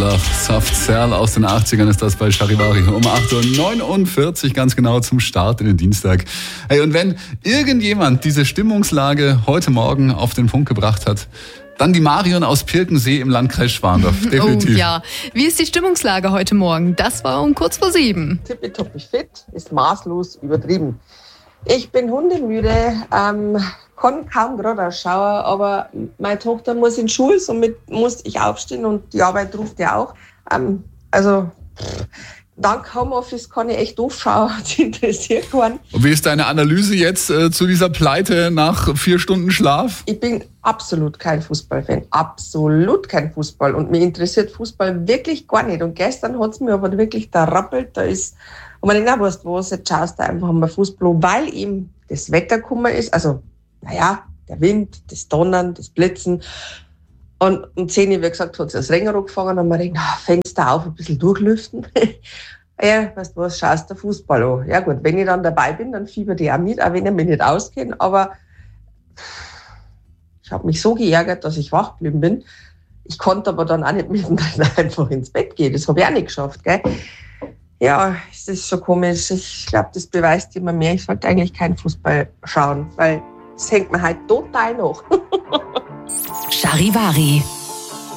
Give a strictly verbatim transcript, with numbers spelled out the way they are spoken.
Love, Soft Cell aus den achtzigern ist das bei Charivari. Um acht Uhr neunundvierzig ganz genau zum Start in den Dienstag. Hey, und wenn irgendjemand diese Stimmungslage heute Morgen auf den Punkt gebracht hat, dann die Marion aus Pirkensee im Landkreis Schwandorf. Definitiv. Oh ja. Wie ist die Stimmungslage heute Morgen? Das war um kurz vor sieben. Tippitoppi fit ist maßlos übertrieben. Ich bin hundemüde, ähm, kann kaum gerade ausschauen, aber meine Tochter muss in die Schule, somit muss ich aufstehen und die Arbeit ruft ja auch. Ähm, also pff, dank Homeoffice kann ich echt doof schauen, das interessiert keinen. Und wie ist deine Analyse jetzt äh, zu dieser Pleite nach vier Stunden Schlaf? Ich bin absolut kein Fußballfan, absolut kein Fußball und mir interessiert Fußball wirklich gar nicht. Und gestern hat es mir aber wirklich da rappelt, da ist, und man denkt, na, weißt du was, jetzt schaust du einfach mal Fußball, weil eben das Wetter gekommen ist, also naja, der Wind, das Donnern, das Blitzen. Und um zehn Uhr, wie gesagt, hat es das Regen angefangen und man denkt, na, Fenster auf, ein bisschen durchlüften. Ja, weißt du was, schaust du Fußball an. Ja gut, wenn ich dann dabei bin, dann fieber ich auch mit, auch wenn ich mich nicht auskenne. Aber ich habe mich so geärgert, dass ich wach geblieben bin. Ich konnte aber dann auch nicht miteinander einfach ins Bett gehen. Das habe ich auch nicht geschafft, gell? Ja, es ist schon komisch. Ich glaube, das beweist immer mehr. Ich sollte eigentlich keinen Fußball schauen, weil es hängt mir halt total nach. Charivari.